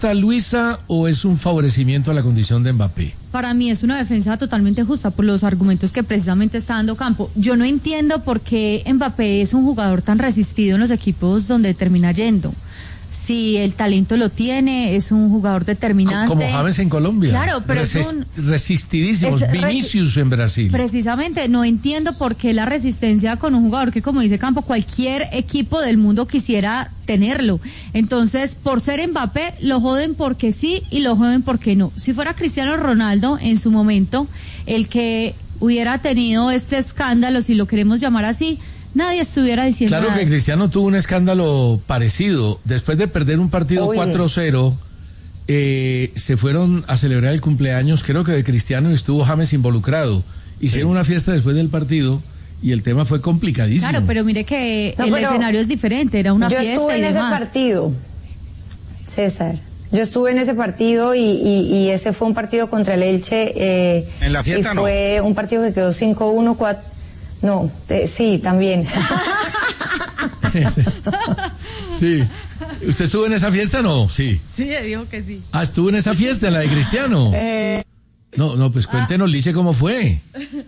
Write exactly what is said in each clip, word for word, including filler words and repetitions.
justa, Luisa, o es un favorecimiento a la condición de Mbappé? Para mí es una defensa totalmente justa por los argumentos que precisamente está dando Campo. Yo no entiendo por qué Mbappé es un jugador tan resistido en los equipos donde termina yendo. Si el talento lo tiene, es un jugador determinante. Como James en Colombia. Claro, pero Resist, es un... resistidísimos. Es Vinicius resi- en Brasil. Precisamente, no entiendo por qué la resistencia con un jugador que, como dice Campo, cualquier equipo del mundo quisiera tenerlo. Entonces, por ser Mbappé, lo joden porque sí y lo joden porque no. Si fuera Cristiano Ronaldo, en su momento, el que hubiera tenido este escándalo, si lo queremos llamar así, nadie estuviera diciendo Claro nada. Que Cristiano tuvo un escándalo parecido. Después de perder un partido Oye. cuatro cero, eh, se fueron a celebrar el cumpleaños, creo que de Cristiano, y estuvo James involucrado. Hicieron sí. una fiesta después del partido y el tema fue complicadísimo. Claro, pero mire que no, el escenario es diferente, era una yo fiesta y demás. Yo estuve en ese partido, César. Yo estuve en ese partido y, y, y ese fue un partido contra el Elche. Eh, ¿En la fiesta y no? Fue un partido que quedó cinco uno, cuatro... No, eh, sí, también. Sí. ¿Usted estuvo en esa fiesta o no? Sí. Sí, dijo que sí. Ah, estuvo en esa fiesta, en la de Cristiano. Eh... No, no, pues cuéntenos, ah. Liche, cómo fue.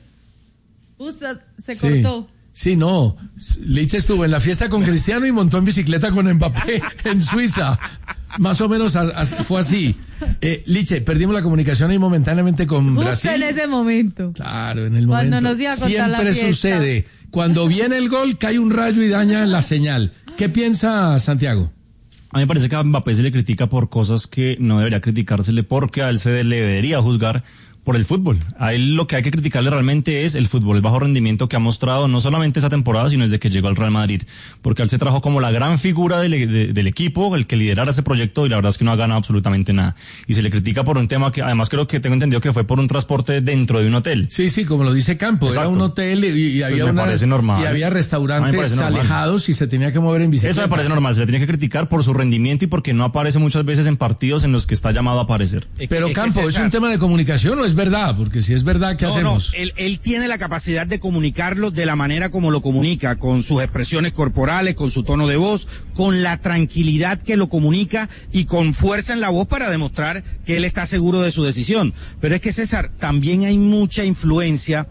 Usa, se sí. cortó. Sí, no. Liche estuvo en la fiesta con Cristiano y montó en bicicleta con Mbappé en Suiza. Más o menos a, a, fue así. Eh, Liche, perdimos la comunicación ahí momentáneamente con Justo Brasil. en ese momento. Claro, en el Cuando momento. Nos iba a contar Siempre la fiesta. sucede. Cuando viene el gol, cae un rayo y daña la señal. ¿Qué piensa Santiago? A mí me parece que a Mbappé se le critica por cosas que no debería criticársele, porque a él se le debería juzgar por el fútbol. A él lo que hay que criticarle realmente es el fútbol, el bajo rendimiento que ha mostrado no solamente esa temporada, sino desde que llegó al Real Madrid, porque él se trajo como la gran figura del, de, del equipo, el que liderara ese proyecto, y la verdad es que no ha ganado absolutamente nada. Y se le critica por un tema que además creo que tengo entendido que fue por un transporte dentro de un hotel. Sí, sí, como lo dice Campo, Exacto. Era un hotel y, y había pues una, y había restaurantes alejados y se tenía que mover en bicicleta. Eso me parece normal, se le tiene que criticar por su rendimiento y porque no aparece muchas veces en partidos en los que está llamado a aparecer. Pero es Campo, ¿es un tema de comunicación o es verdad? Porque si es verdad, ¿qué no, hacemos? No, él, él tiene la capacidad de comunicarlo de la manera como lo comunica, con sus expresiones corporales, con su tono de voz, con la tranquilidad que lo comunica y con fuerza en la voz para demostrar que él está seguro de su decisión. Pero es que, César, también hay mucha influencia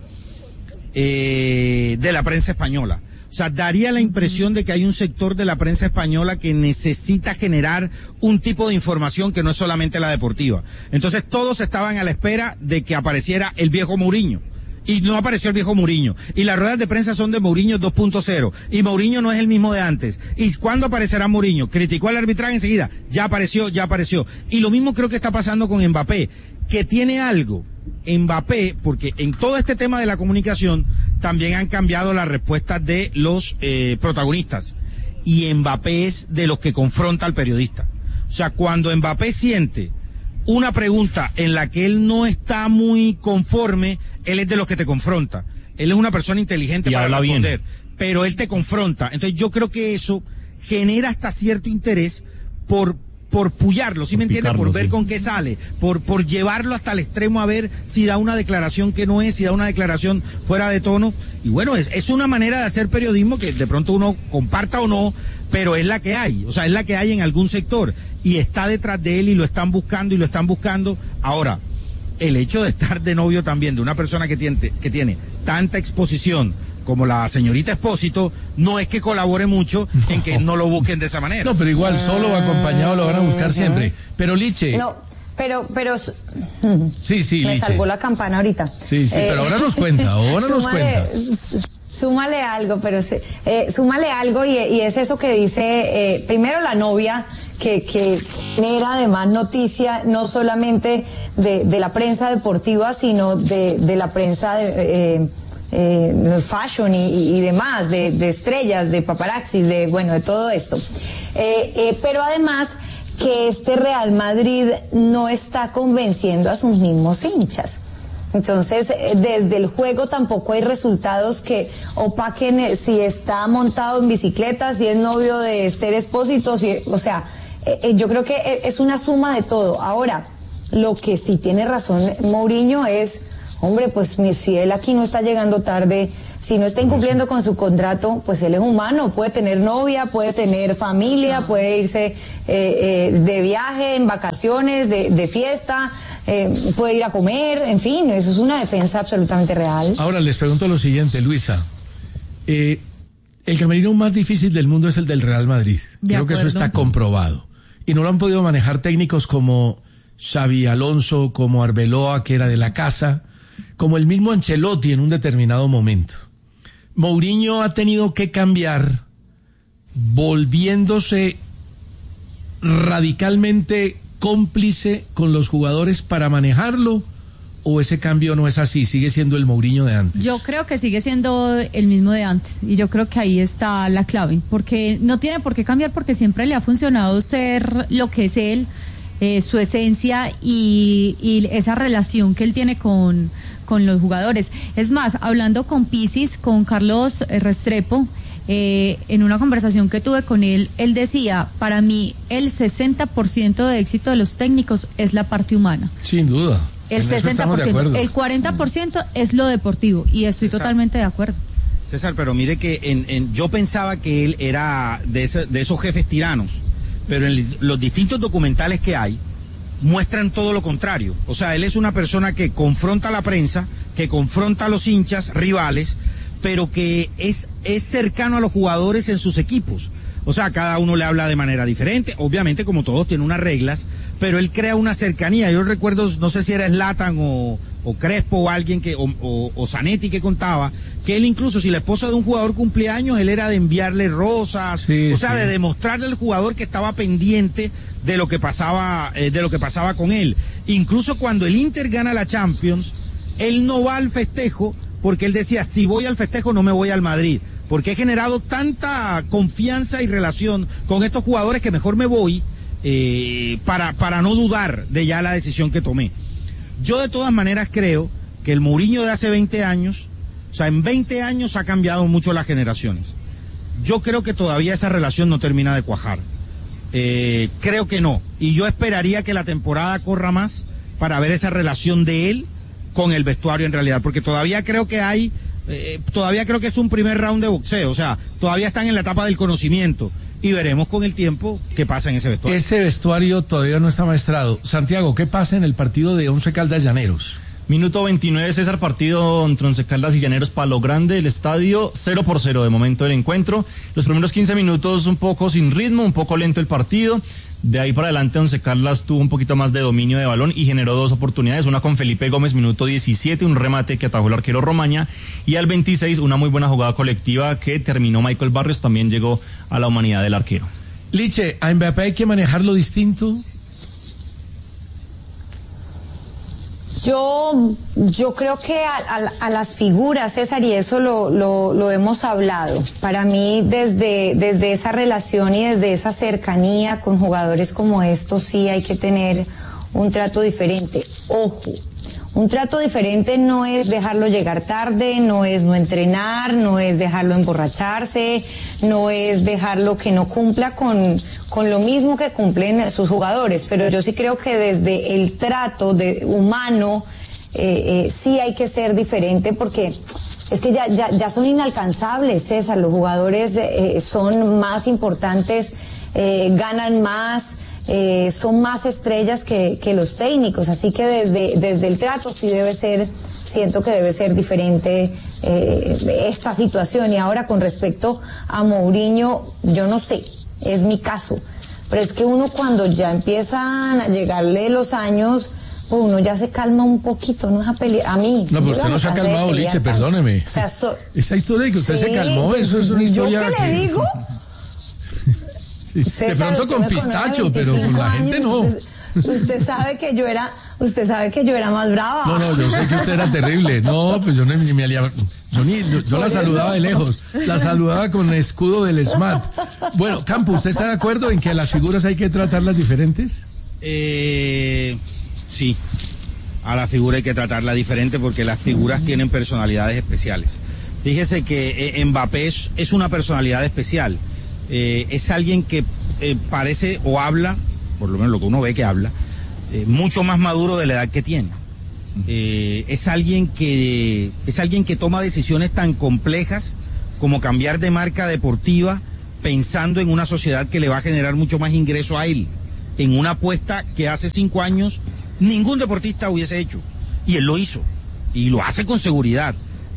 eh, de la prensa española. O sea, daría la impresión de que hay un sector de la prensa española que necesita generar un tipo de información que no es solamente la deportiva. Entonces todos estaban a la espera de que apareciera el viejo Mourinho. Y no apareció el viejo Mourinho. Y las ruedas de prensa son de Mourinho dos punto cero. Y Mourinho no es el mismo de antes. ¿Y cuándo aparecerá Mourinho? Criticó al arbitraje enseguida. Ya apareció, ya apareció. Y lo mismo creo que está pasando con Mbappé, que tiene algo. Mbappé, porque en todo este tema de la comunicación también han cambiado las respuestas de los eh, protagonistas, y Mbappé es de los que confronta al periodista. O sea, cuando Mbappé siente una pregunta en la que él no está muy conforme, él es de los que te confronta. Él es una persona inteligente y para responder, bien. Pero él te confronta. Entonces yo creo que eso genera hasta cierto interés por por pullarlo, ¿sí me entiende? Por ver sí. con qué sale, por por llevarlo hasta el extremo a ver si da una declaración que no es, si da una declaración fuera de tono. Y bueno, es, es una manera de hacer periodismo que de pronto uno comparta o no, pero es la que hay, o sea, es la que hay en algún sector, y está detrás de él y lo están buscando y lo están buscando. Ahora, el hecho de estar de novio también de una persona que tiene, que tiene tanta exposición como la señorita Espósito, no es que colabore mucho en que no lo busquen de esa manera. No, pero igual, solo o acompañado lo van a buscar siempre. Pero Liche... No, pero... pero sí, sí, me Liche. salvó la campana ahorita. Sí, sí, eh, pero ahora nos cuenta, ahora nos cuenta. Súmale algo, pero eh, súmale algo y, y es eso que dice, eh, primero la novia, que, que genera además noticia no solamente de, de la prensa deportiva, sino de, de la prensa de... Eh, Eh, fashion y, y demás, de, de estrellas, de paparazzis, de bueno, de todo esto. Eh, eh, pero además que este Real Madrid no está convenciendo a sus mismos hinchas. Entonces, eh, desde el juego tampoco hay resultados que opaquen eh, si está montado en bicicleta, si es novio de Esther Espósito, si, o sea, eh, eh, yo creo que es una suma de todo. Ahora, lo que sí tiene razón Mourinho es... hombre, pues si él aquí no está llegando tarde, si no está incumpliendo con su contrato, pues él es humano, puede tener novia, puede tener familia, puede irse eh, eh, de viaje, en vacaciones, de, de fiesta, eh, puede ir a comer, en fin, eso es una defensa absolutamente real. Ahora les pregunto lo siguiente, Luisa, eh, el camerino más difícil del mundo es el del Real Madrid, De creo acuerdo. que eso está comprobado, y no lo han podido manejar técnicos como Xavi Alonso, como Arbeloa, que era de la casa, como el mismo Ancelotti en un determinado momento. Mourinho ha tenido que cambiar, volviéndose radicalmente cómplice con los jugadores para manejarlo, o ese cambio no es así, sigue siendo el Mourinho de antes. Yo creo que sigue siendo el mismo de antes y yo creo que ahí está la clave, porque no tiene por qué cambiar, porque siempre le ha funcionado ser lo que es él, eh, su esencia y, y esa relación que él tiene con con los jugadores. Es más, hablando con Pisis, con Carlos Restrepo, eh, en una conversación que tuve con él, él decía, para mí el sesenta por ciento de éxito de los técnicos es la parte humana. Sin duda. El sesenta por ciento, el cuarenta por ciento es lo deportivo y estoy César, totalmente de acuerdo. César, pero mire que en, en, yo pensaba que él era de, ese, de esos jefes tiranos, pero en los distintos documentales que hay, muestran todo lo contrario. O sea, él es una persona que confronta a la prensa, que confronta a los hinchas rivales, pero que es, es cercano a los jugadores en sus equipos. O sea, cada uno le habla de manera diferente. Obviamente, como todos, tiene unas reglas, pero él crea una cercanía. Yo recuerdo, no sé si era Zlatan o, o Crespo o alguien que, o, o, o Zanetti que contaba, que él incluso, si la esposa de un jugador cumplía años, él era de enviarle rosas, sí, o sea, sí. de demostrarle al jugador que estaba pendiente de lo que pasaba, eh, de lo que pasaba con él. Incluso cuando el Inter gana la Champions, él no va al festejo, porque él decía, si voy al festejo no me voy al Madrid, porque he generado tanta confianza y relación con estos jugadores que mejor me voy, eh, para, para no dudar de ya la decisión que tomé. Yo de todas maneras creo que el Mourinho de hace veinte años, o sea, en veinte años ha cambiado mucho las generaciones. Yo creo que todavía esa relación no termina de cuajar. Eh, creo que no. Y yo esperaría que la temporada corra más para ver esa relación de él con el vestuario en realidad, porque todavía creo que hay, eh, todavía creo que es un primer round de boxeo, o sea, todavía están en la etapa del conocimiento y veremos con el tiempo qué pasa en ese vestuario. Ese vestuario todavía no está maestrado. Santiago, ¿qué pasa en el partido de Once Caldas Llaneros? Minuto veintinueve, César, partido entre Once Caldas y Llaneros, Palo Grande, el estadio, cero por cero de momento del encuentro. Los primeros quince minutos un poco sin ritmo, un poco lento el partido. De ahí para adelante Once Caldas tuvo un poquito más de dominio de balón y generó dos oportunidades, una con Felipe Gómez, minuto diecisiete, un remate que atajó el arquero Romaña, y al veintiséis una muy buena jugada colectiva que terminó Michael Barrios, también llegó a la humanidad del arquero. Liche, ¿a Mbappé hay que manejarlo distinto? Yo, yo creo que a, a, a las figuras, César, y eso lo, lo, lo hemos hablado. Para mí, desde, desde esa relación y desde esa cercanía con jugadores como estos, sí hay que tener un trato diferente. Ojo, un trato diferente no es dejarlo llegar tarde, no es no entrenar, no es dejarlo emborracharse, no es dejarlo que no cumpla con, con lo mismo que cumplen sus jugadores, pero yo sí creo que desde el trato de humano eh, eh, sí hay que ser diferente, porque es que ya, ya, ya son inalcanzables, César, los jugadores eh, son más importantes, eh, ganan más, Eh, son más estrellas que, que los técnicos, así que desde, desde el trato sí debe ser, siento que debe ser diferente eh, esta situación. Y ahora con respecto a Mourinho, yo no sé, es mi caso, pero es que uno cuando ya empiezan a llegarle los años, uno ya se calma un poquito, no es a pelear, a mí. No, pero usted no se ha calmado, Liche, perdóneme. O sea, so, esa historia de que usted sí, se calmó, eso es una historia. ¿Yo qué que... le digo? Sí, César, de pronto con pistacho, pero con la gente no. Usted, usted sabe que yo era, usted sabe que yo era más brava. No, no, yo sé que usted era terrible. No, pues yo ni me aliaba. Yo, ni, yo, yo la saludaba de lejos, la saludaba con escudo del S M A T. Bueno, Campo, ¿usted está de acuerdo en que a las figuras hay que tratarlas diferentes? Eh, sí, a la figura hay que tratarla diferente porque las figuras tienen personalidades especiales. Fíjese que eh, Mbappé es, es una personalidad especial. Eh, es alguien que eh, parece o habla, por lo menos lo que uno ve que habla, eh, mucho más maduro de la edad que tiene. Eh, es alguien que es alguien que toma decisiones tan complejas como cambiar de marca deportiva pensando en una sociedad que le va a generar mucho más ingreso a él, en una apuesta que hace cinco años ningún deportista hubiese hecho, y él lo hizo, y lo hace con seguridad.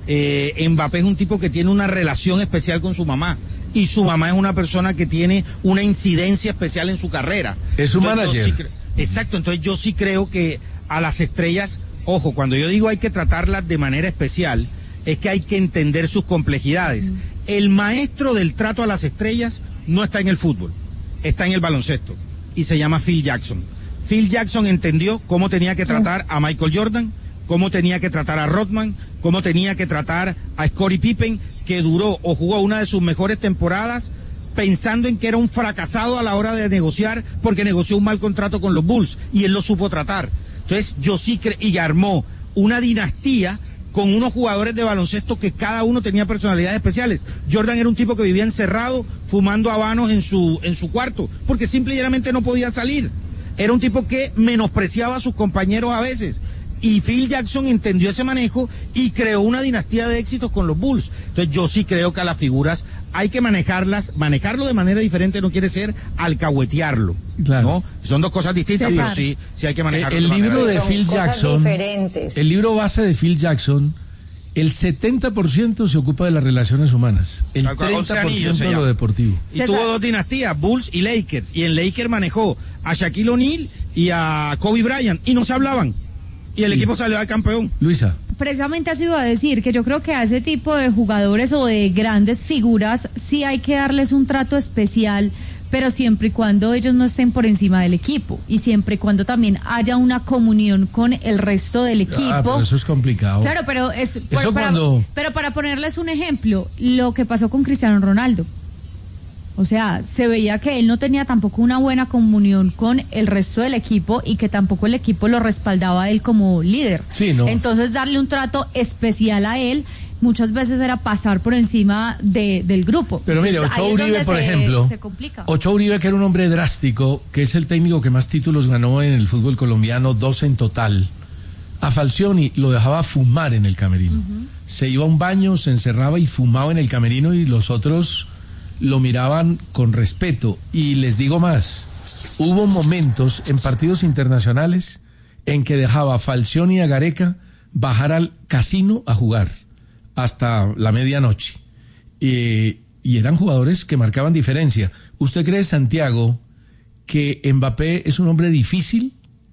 Eh, Mbappé es un tipo que tiene una relación especial con su mamá, y su mamá es una persona que tiene una incidencia especial en su carrera. Es su entonces, manager. Sí cre- Exacto, entonces yo sí creo que a las estrellas, ojo, cuando yo digo hay que tratarlas de manera especial, es que hay que entender sus complejidades. Mm. El maestro del trato a las estrellas no está en el fútbol, está en el baloncesto, y se llama Phil Jackson. Phil Jackson entendió cómo tenía que tratar a Michael Jordan, cómo tenía que tratar a Rodman, cómo tenía que tratar a Scottie Pippen, que duró o jugó una de sus mejores temporadas pensando en que era un fracasado a la hora de negociar porque negoció un mal contrato con los Bulls, y él lo supo tratar. Entonces yo sí creo, y armó una dinastía con unos jugadores de baloncesto que cada uno tenía personalidades especiales. Jordan era un tipo que vivía encerrado, fumando habanos en su, en su cuarto, porque simple y llanamente no podía salir. Era un tipo que menospreciaba a sus compañeros a veces. Y Phil Jackson entendió ese manejo y creó una dinastía de éxitos con los Bulls. Entonces yo sí creo que a las figuras hay que manejarlas, manejarlo de manera diferente no quiere ser alcahuetearlo, claro. ¿no? Son dos cosas distintas, sí, pero claro. sí, sí hay que manejarlo. El, el de libro de Son Phil Jackson, diferentes. el libro base de Phil Jackson, el setenta por ciento se ocupa de las relaciones humanas, el treinta por ciento de lo deportivo. Y tuvo dos dinastías, Bulls y Lakers, y en Lakers manejó a Shaquille O'Neal y a Kobe Bryant, y no se hablaban, y el sí. equipo salió al campeón. Luisa. Precisamente eso iba a decir, que yo creo que a ese tipo de jugadores o de grandes figuras sí hay que darles un trato especial, pero siempre y cuando ellos no estén por encima del equipo, y siempre y cuando también haya una comunión con el resto del equipo. Ah, pero eso es complicado. Claro, pero es eso para, cuando... pero para ponerles un ejemplo, lo que pasó con Cristiano Ronaldo. O sea, se veía que él no tenía tampoco una buena comunión con el resto del equipo, y que tampoco el equipo lo respaldaba a él como líder. Sí, ¿no? Entonces, darle un trato especial a él muchas veces era pasar por encima de, del grupo. Pero mire, Entonces, Ochoa Uribe, por se, ejemplo, se complica. Ochoa Uribe, que era un hombre drástico, que es el técnico que más títulos ganó en el fútbol colombiano, dos en total. A Falcioni lo dejaba fumar en el camerino. Uh-huh. Se iba a un baño, se encerraba y fumaba en el camerino, y los otros lo miraban con respeto. Y les digo más, hubo momentos en partidos internacionales en que dejaba a Falcioni y a Gareca bajar al casino a jugar hasta la medianoche. Eh, y eran jugadores que marcaban diferencia. ¿Usted cree, Santiago, que Mbappé es un hombre difícil?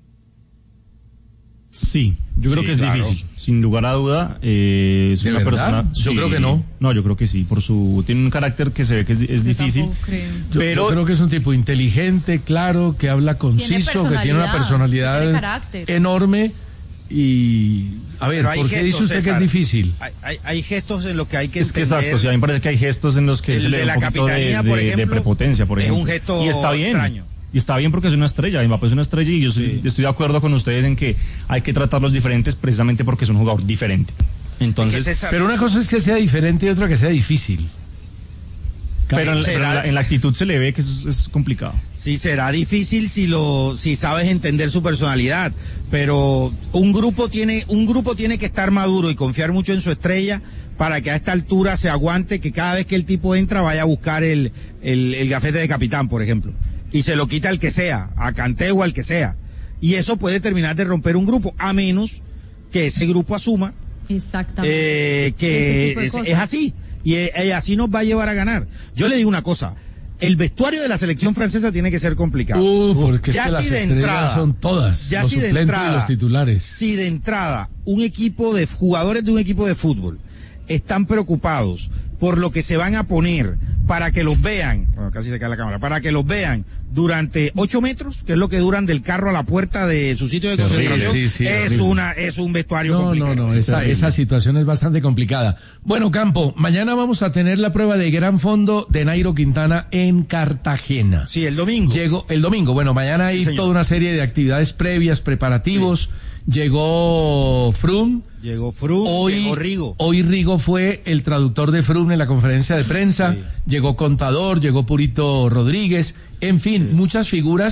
Sí, yo creo sí, que es claro. difícil, sin lugar a duda. Eh, es ¿De una verdad? persona. Yo sí, creo que no. No, yo creo que sí. Por su tiene un carácter que se ve que es, es difícil. Yo, pero yo creo que es un tipo inteligente, claro, que habla conciso, que tiene una personalidad enorme. Y a ver, ¿por qué gestos, dice usted, César, que es difícil? Hay, hay, hay gestos en los que hay que es entender. Que exacto, sí, a mí me parece que hay gestos en los que el se le de da la un poquito capitanía, de, por de, ejemplo, de prepotencia, por ejemplo. Es un gesto y está bien. extraño. Y está bien porque es una estrella, Mbappé es una estrella, y yo sí. estoy de acuerdo con ustedes en que hay que tratarlos diferentes precisamente porque es un jugador diferente. Entonces, es pero una cosa es que sea diferente y otra que sea difícil. Pero en, pero en, la, en la actitud se le ve que es, es complicado. Sí, será difícil si lo si sabes entender su personalidad, pero un grupo tiene un grupo tiene que estar maduro y confiar mucho en su estrella para que a esta altura se aguante que cada vez que el tipo entra vaya a buscar el, el, el gafete de capitán, por ejemplo, y se lo quita al que sea, a Kanté o al que sea. Y eso puede terminar de romper un grupo, a menos que ese grupo asuma Exactamente. Eh, que es, es así, y eh, así nos va a llevar a ganar. Yo le digo una cosa, el vestuario de la selección francesa tiene que ser complicado. Uh, porque ya es que si las de entrada son todas, ya los si de suplentes entrada, y los titulares. Si de entrada un equipo de jugadores de un equipo de fútbol están preocupados por lo que se van a poner para que los vean, bueno, casi se cae la cámara, para que los vean durante ocho metros, que es lo que duran del carro a la puerta de su sitio de concentración, sí, sí, es horrible. una es un vestuario no, complicado. No, no, esa, esa situación es bastante complicada. Bueno, Campo, mañana vamos a tener la prueba de gran fondo de Nairo Quintana en Cartagena. Sí, el domingo. Llegó el domingo, bueno, mañana hay sí, toda una serie de actividades previas, preparativos. Sí. Llegó Froome. Llegó Froome, hoy, llegó Rigo. Hoy Rigo fue el traductor de Froome en la conferencia de prensa. Sí. Llegó Contador, llegó Purito Rodríguez. En fin, sí. muchas figuras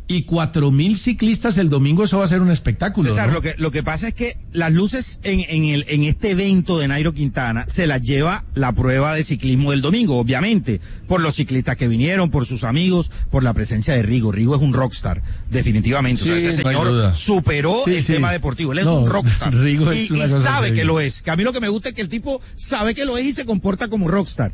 y cuatro mil ciclistas el domingo, eso va a ser un espectáculo. César, ¿no? lo que lo que pasa es que las luces en, en el en este evento de Nairo Quintana se las lleva la prueba de ciclismo del domingo, obviamente, por los ciclistas que vinieron, por sus amigos, por la presencia de Rigo. Rigo es un rockstar, definitivamente. Sí, o sea, ese señor no superó sí, el sí. tema deportivo. Él es no, un rockstar. Rigo es y, una y cosa sabe increíble. que lo es. Que a mí lo que me gusta es que el tipo sabe que lo es y se comporta como rockstar.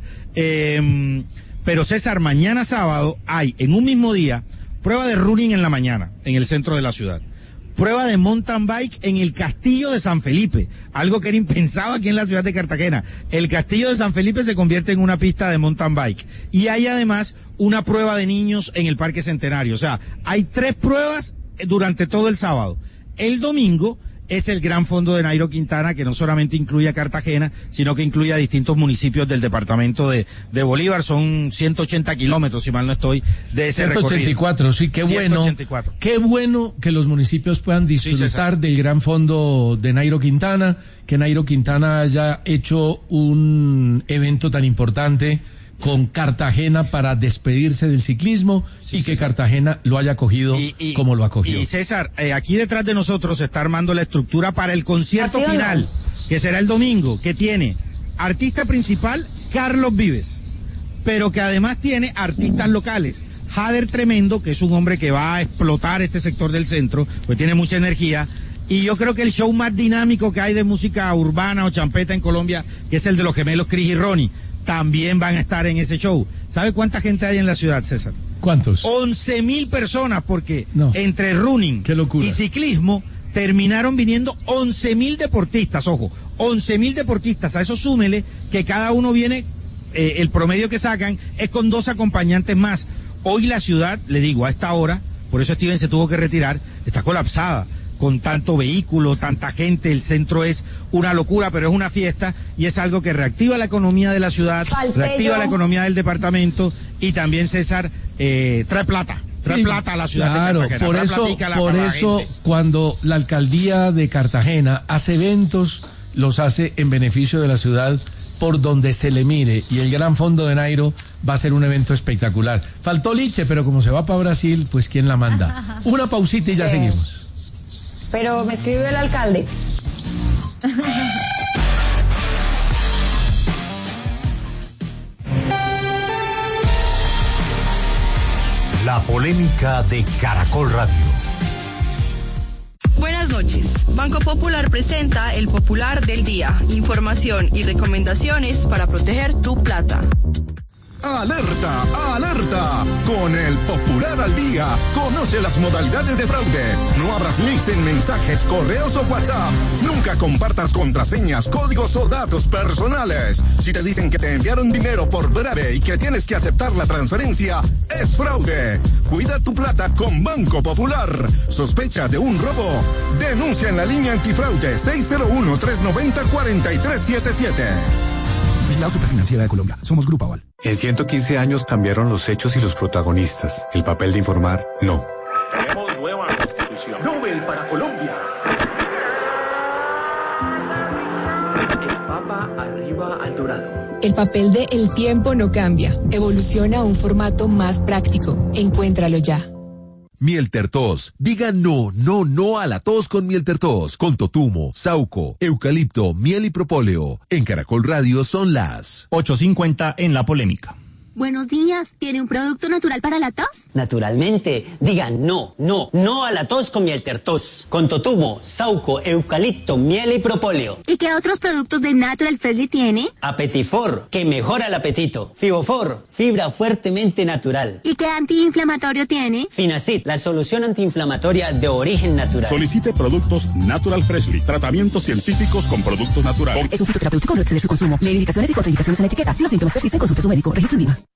Eh, pero César, mañana sábado hay en un mismo día prueba de running en la mañana, en el centro de la ciudad. Prueba de mountain bike en el Castillo de San Felipe, algo que era impensado aquí en la ciudad de Cartagena. El Castillo de San Felipe se convierte en una pista de mountain bike. Y hay además una prueba de niños en el Parque Centenario. O sea, hay tres pruebas durante todo el sábado. El domingo es el Gran Fondo de Nairo Quintana, que no solamente incluye a Cartagena, sino que incluye a distintos municipios del departamento de, de Bolívar. Son ciento ochenta kilómetros, si mal no estoy, de ese ciento ochenta y cuatro, recorrido. Sí, qué bueno. Qué bueno que los municipios puedan disfrutar sí, del Gran Fondo de Nairo Quintana, que Nairo Quintana haya hecho un evento tan importante con Cartagena para despedirse del ciclismo sí, y que César. Cartagena lo haya cogido y, y, como lo acogió. Y César, eh, aquí detrás de nosotros se está armando la estructura para el concierto final, no? que será el domingo, que tiene artista principal Carlos Vives, pero que además tiene artistas locales. Jader Tremendo, que es un hombre que va a explotar este sector del centro, pues tiene mucha energía. Y yo creo que el show más dinámico que hay de música urbana o champeta en Colombia, que es el de los gemelos Cris y Ronnie, también van a estar en ese show. ¿Sabe cuánta gente hay en la ciudad, César? ¿Cuántos? once mil personas, porque no. entre running y ciclismo terminaron viniendo once mil deportistas, ojo, once mil deportistas. A eso súmele que cada uno viene, eh, el promedio que sacan es con dos acompañantes más. Hoy la ciudad, le digo, a esta hora, por eso Steven se tuvo que retirar, está colapsada. Con tanto vehículo, tanta gente, el centro es una locura, pero es una fiesta y es algo que reactiva la economía de la ciudad, Palpello. reactiva la economía del departamento y también, César, eh, trae plata, trae sí, plata a la ciudad claro, de Cartagena. Por eso, la, por eso la cuando la alcaldía de Cartagena hace eventos, los hace en beneficio de la ciudad por donde se le mire, y el Gran Fondo de Nairo va a ser un evento espectacular. Faltó Liche, pero como se va para Brasil, pues ¿quién la manda? Una pausita y ya sí. seguimos. Pero me escribió el alcalde. La polémica de Caracol Radio. Buenas noches. Banco Popular presenta el Popular del Día. Información y recomendaciones para proteger tu plata. ¡Alerta! ¡Alerta! Con el Popular al Día, conoce las modalidades de fraude. No abras links en mensajes, correos o WhatsApp. Nunca compartas contraseñas, códigos o datos personales. Si te dicen que te enviaron dinero por breve y que tienes que aceptar la transferencia, es fraude. Cuida tu plata con Banco Popular. ¿Sospecha de un robo? Denuncia en la línea antifraude seis cero uno, tres nueve cero, cuatro tres siete siete. La Superfinanciera de Colombia. Somos Grupo Aval. En ciento quince años cambiaron los hechos y los protagonistas. El papel de informar, no. Tenemos nueva constitución. Nobel para Colombia. El Papa arriba al dorado. El papel de El Tiempo no cambia. Evoluciona a un formato más práctico. Encuéntralo ya. Mielter Tos. Diga no, no, no a la tos con Mielter Tos. Con totumo, sauco, eucalipto, miel y propóleo. En Caracol Radio son las ocho cincuenta en La Polémica. Buenos días, ¿tiene un producto natural para la tos? Naturalmente, digan no, no, no a la tos con Mielter Tos. Con totumo, sauco, eucalipto, miel y propóleo. ¿Y qué otros productos de Natural Freshly tiene? Apetifor, que mejora el apetito. Fibofor, fibra fuertemente natural. ¿Y qué antiinflamatorio tiene? Finacid, la solución antiinflamatoria de origen natural. Solicite productos Natural Freshly, tratamientos científicos con productos naturales. Es un fitoterapéutico, no exceder su consumo. Lee indicaciones y contraindicaciones en la etiqueta. Si los síntomas persisten, consulte a su médico. Registro INVIMA.